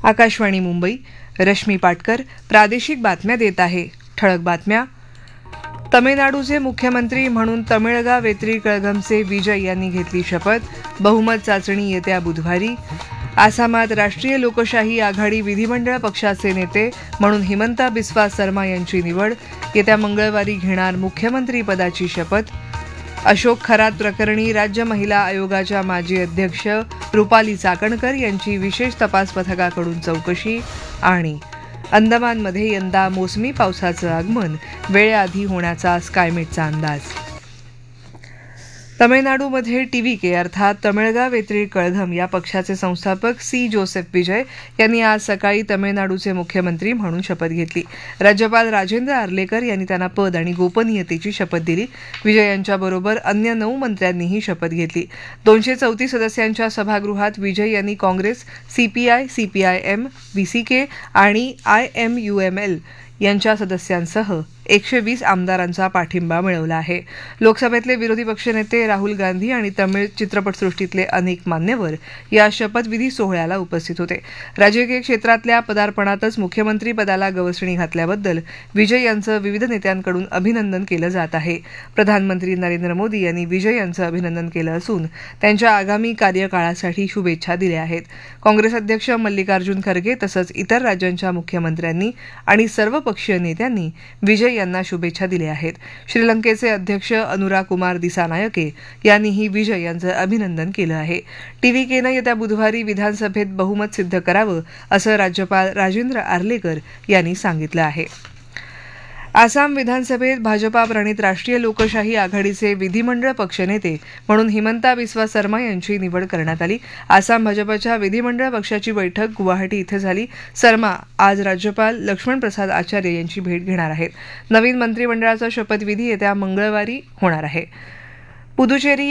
आकाशवाणी मुंबई. रश्मी पाटकर प्रादेशिक बातम्या देत आहे. ठळक बातम्या. तमिळनाडूचे मुख्यमंत्री म्हणून तमिळगा वेत्री कळघमचे विजय यांनी घेतली शपथ. बहुमत चाचणी येत्या बुधवारी. आसामात राष्ट्रीय लोकशाही आघाडी विधिमंडळ पक्षाचे नेते म्हणून हिमंता बिस्वा सर्मा यांची निवड. येत्या मंगळवारी घेणार मुख्यमंत्रीपदाची शपथ. अशोक खरात प्रकरणी राज्य महिला आयोगाच्या माजी अध्यक्ष रुपाली चाकणकर यांची विशेष तपास पथकाकडून चौकशी. आणि अंदमानमध्ये यंदा मोसमी पावसाचं आगमन वेळेआधी होण्याचा स्कायमेटचा अंदाज. तमिळनाडूमध्ये टीव्हीके अर्थात तमिळगा वेत्री कळघम या पक्षाचे संस्थापक सी जोसेफ विजय यांनी आज सकाळी तमिळनाडूचे मुख्यमंत्री म्हणून शपथ घेतली. राज्यपाल राजेंद्र आर्लेकर यांनी त्यांना पद आणि गोपनीयतेची शपथ दिली. विजय यांच्याबरोबर अन्य 9 मंत्र्यांनीही शपथ घेतली. 234 सदस्यांच्या सभागृहात विजय यांनी काँग्रेस, सीपीआय, सीपीआयएम, व्हीसीके आणि आयएमयूएमएल यांच्या सदस्यांसह 120 आमदारांचा पाठिंबा मिळवला आहे. लोकसभेतले विरोधी पक्षनेते राहुल गांधी आणि तमिळ चित्रपटसृष्टीतले अनेक मान्यवर या शपथविधी सोहळ्याला उपस्थित होते. राजकीय क्षेत्रातल्या पदार्पणातच मुख्यमंत्री पदाला गवसणी घातल्याबद्दल विजय यांचं विविध नेत्यांकडून अभिनंदन केलं जात आहे. प्रधानमंत्री नरेंद्र मोदी यांनी विजय यांचं अभिनंदन केलं असून त्यांच्या आगामी कार्यकाळासाठी शुभेच्छा दिल्या आहेत. काँग्रेस अध्यक्ष मल्लिकार्जुन खरगे तसंच इतर राज्यांच्या मुख्यमंत्र्यांनी आणि सर्वपक्षीय नेत्यांनी विजय यांना शुभेच्छा दिल्या आहेत. श्रीलंकेचे अध्यक्ष अनुराकुमार दिसानायके यांनीही विजय यांचं अभिनंदन केलं आहे. टीव्हीकेनं येत्या बुधवारी विधानसभेत बहुमत सिद्ध करावं असं राज्यपाल राजेंद्र आर्लेकर यांनी सांगितलं आहे. आसाम विधानसभेत भाजपा प्रणित राष्ट्रीय लोकशाही आघाडीचे विधिमंडळ पक्षनेते म्हणून हिमंता बिस्वा सर्मा यांची निवड करण्यात आली. आसाम भाजपच्या विधिमंडळ पक्षाची बैठक गुवाहाटी इथं झाली. सर्मा आज राज्यपाल लक्ष्मण प्रसाद आचार्य यांची भेट घेणार आहेत. नवीन मंत्रिमंडळाचा शपथविधी येत्या मंगळवारी होणार आहे. पुदुचेरी